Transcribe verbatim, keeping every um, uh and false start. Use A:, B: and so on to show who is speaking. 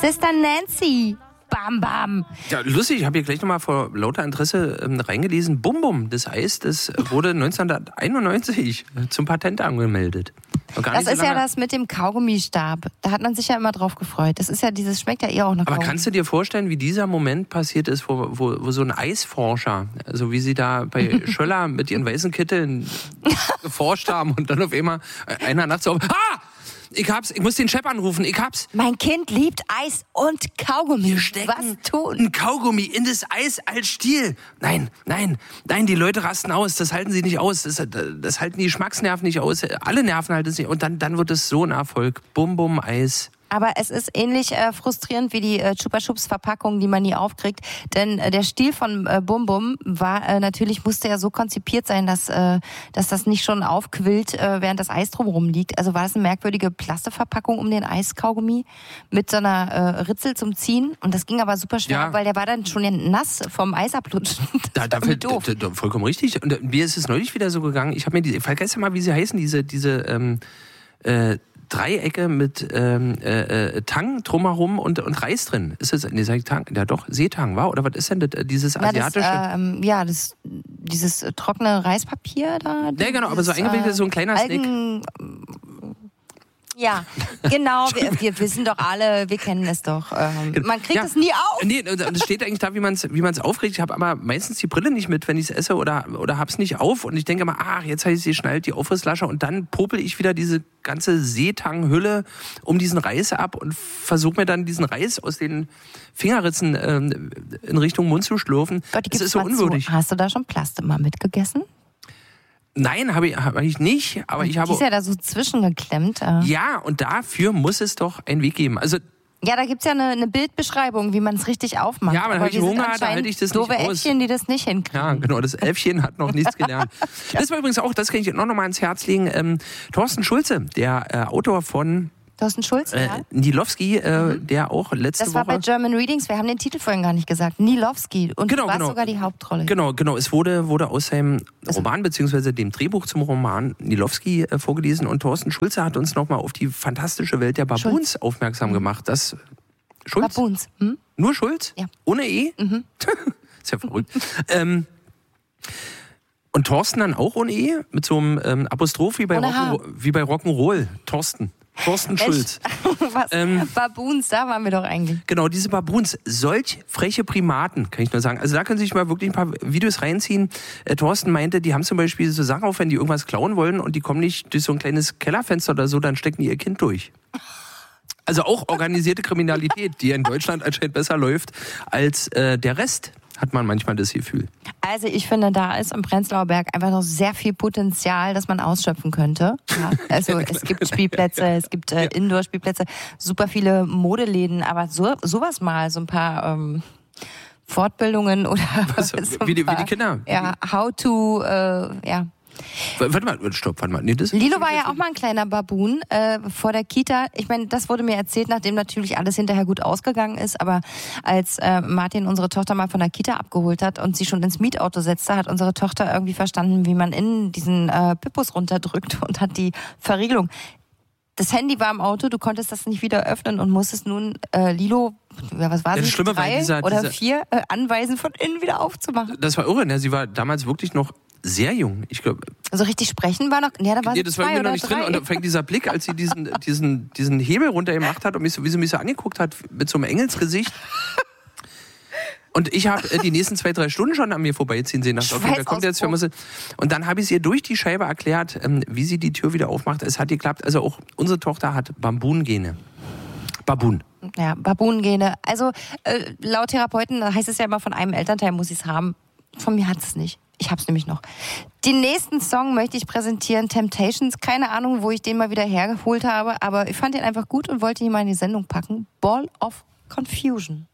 A: Sister Nancy. Bam, bam.
B: Ja, lustig, ich habe hier gleich nochmal vor lauter Interesse ähm, reingelesen. Bum Bum, das Eis, das wurde neunzehnhunderteinundneunzig zum Patent angemeldet.
A: Das
B: so
A: ist ja das mit dem Kaugummistab. Da hat man sich ja immer drauf gefreut. Das ist ja dieses, schmeckt ja eher auch noch.
B: Aber Kaugummi. Kannst du dir vorstellen, wie dieser Moment passiert ist, wo, wo, wo so ein Eisforscher, also wie sie da bei Schöller mit ihren weißen Kitteln geforscht haben und dann auf einmal einer nachts so, ah! Ich hab's, ich muss den Chef anrufen, ich hab's.
A: Mein Kind liebt Eis und Kaugummi.
B: Was
A: tun?
B: Ein Kaugummi in das Eis als Stiel. Nein, nein, nein, die Leute rasten aus, das halten sie nicht aus, das, das halten die Geschmacksnerven nicht aus, alle Nerven halten es nicht. Und dann, dann wird es so ein Erfolg. Bum, bum, Eis.
A: Aber es ist ähnlich äh, frustrierend wie die äh, Chupa Chups Verpackung, die man nie aufkriegt. Denn äh, der Stiel von äh, Bum Bum war äh, natürlich, musste ja so konzipiert sein, dass, äh, dass das nicht schon aufquillt, äh, während das Eis drumherum liegt. Also war das eine merkwürdige Plastikverpackung um den Eiskaugummi mit so einer äh, Ritzel zum Ziehen. Und das ging aber super schwer,
B: ja.
A: weil der war dann schon nass vom Eis ablutschen.
B: Da, da, doof. Da, da, vollkommen richtig. Und mir ist es neulich wieder so gegangen, ich habe mir die, ich vergesse mal, wie sie heißen, diese, diese ähm, äh, Dreiecke mit ähm, äh, Tang drumherum und, und Reis drin. Ist das, nee, sag ich Tang? Ja doch, Seetang, war? Oder was ist denn das, dieses asiatische?
A: Ja, das, ähm, ja, das, dieses trockene Reispapier da.
B: Ja, genau, aber so eingewickelt, äh, so ein kleiner Algen,
A: Snack. Ja, genau, wir, wir wissen doch alle, wir kennen es doch. Ähm, man kriegt es ja. nie auf.
B: Nee, das steht eigentlich da, wie man es wie man's aufregt. Ich habe aber meistens die Brille nicht mit, wenn ich es esse oder, oder hab's nicht auf. Und ich denke mal, ach, jetzt habe ich sie schnallt, die Aufrisslasche. Und dann popel ich wieder diese ganze Seetanghülle um diesen Reis ab und versuche mir dann diesen Reis aus den Fingerritzen ähm, in Richtung Mund zu schlürfen.
A: Gott,
B: das ist so unwürdig.
A: Zu. Hast du da schon Plaste mal mitgegessen?
B: Nein, habe ich, hab ich nicht, aber ich habe...
A: Die ist ja da so zwischengeklemmt.
B: Äh. Ja, und dafür muss es doch einen Weg geben. Also
A: ja, da gibt's ja eine, eine Bildbeschreibung, wie man es richtig aufmacht.
B: Ja, aber, aber habe ich Hunger, da halte ich das nicht aus.
A: Doofe Äffchen, die das nicht hinkriegen.
B: Ja, genau, das Äffchen hat noch nichts gelernt. Das war übrigens auch, das kann ich noch mal ans Herz legen, ähm, Thorsten Schulze, der äh, Autor von...
A: Thorsten Schulze,
B: äh,
A: ja.
B: Nilowski, äh, mhm. der auch letzte Woche...
A: Das war
B: Woche
A: bei German Readings, wir haben den Titel vorhin gar nicht gesagt. Nilowski. Und
B: genau,
A: du warst
B: genau.
A: sogar die Hauptrolle.
B: Genau, genau. Es wurde, wurde aus seinem Roman bzw. dem Drehbuch zum Roman Nilowski äh, vorgelesen und Thorsten Schulze hat uns nochmal auf die fantastische Welt der Baboons Schulz. aufmerksam mhm. gemacht. Das Schulz?
A: Baboons. Hm?
B: Nur Schulz?
A: Ja.
B: Ohne E?
A: Mhm.
B: Ist ja verrückt. ähm, und Thorsten dann auch ohne E? Mit so einem ähm, Apostroph wie bei, Rock'n, wie bei Rock'n'Roll. Thorsten. Thorsten Schulz.
A: Was? Ähm, Baboons, da waren wir doch eigentlich.
B: Genau, diese Baboons, solch freche Primaten, kann ich nur sagen. Also da können Sie sich mal wirklich ein paar Videos reinziehen. Äh, Thorsten meinte, die haben zum Beispiel so Sachen auf, wenn die irgendwas klauen wollen und die kommen nicht durch so ein kleines Kellerfenster oder so, dann stecken die ihr Kind durch. Also auch organisierte Kriminalität, die in Deutschland anscheinend besser läuft als äh, der Rest. Hat man manchmal das Gefühl.
A: Also ich finde, da ist am Prenzlauer Berg einfach noch sehr viel Potenzial, das man ausschöpfen könnte. Ja, also es gibt Spielplätze, es gibt äh, Indoor-Spielplätze, super viele Modeläden, aber so sowas mal, so ein paar ähm, Fortbildungen oder
B: also,
A: so
B: wie, die, wie die Kinder.
A: Ja, how to, äh, ja.
B: Warte mal, stopp, warte mal. Nee, das
A: Lilo war ja auch mal ein kleiner Baboon äh, vor der Kita. Ich meine, das wurde mir erzählt, nachdem natürlich alles hinterher gut ausgegangen ist. Aber als äh, Martin unsere Tochter mal von der Kita abgeholt hat und sie schon ins Mietauto setzte, hat unsere Tochter irgendwie verstanden, wie man innen diesen äh, Pippus runterdrückt und hat die Verriegelung. Das Handy war im Auto, du konntest das nicht wieder öffnen und musstest nun äh, Lilo, was war
B: ja,
A: es,
B: Schlimme
A: drei
B: war dieser,
A: oder
B: dieser,
A: vier äh, anweisen, von innen wieder aufzumachen.
B: Das war irre, ne? Sie war damals wirklich noch sehr jung. Ich glaube.
A: Also richtig sprechen war noch, ja, da war
B: nee, das war irgendwie noch nicht drei. drin. Und da fängt dieser Blick, als sie diesen, diesen, diesen Hebel runtergemacht hat und mich so, wie sie mich so angeguckt hat, mit so einem Engelsgesicht. Und ich habe äh, die nächsten zwei, drei Stunden schon an mir vorbeiziehen sehen. Dachte, okay, wer kommt jetzt? Muss und dann habe ich es ihr durch die Scheibe erklärt, ähm, wie sie die Tür wieder aufmacht. Es hat geklappt. Also auch unsere Tochter hat Baboon-Gene. Baboon.
A: Ja, Baboon-Gene. Also äh, laut Therapeuten heißt es ja immer, von einem Elternteil muss ich es haben. Von mir hat es nicht. Ich hab's nämlich noch. Den nächsten Song möchte ich präsentieren, Temptations. Keine Ahnung, wo ich den mal wieder hergeholt habe, aber ich fand den einfach gut und wollte ihn mal in die Sendung packen. Ball of Confusion.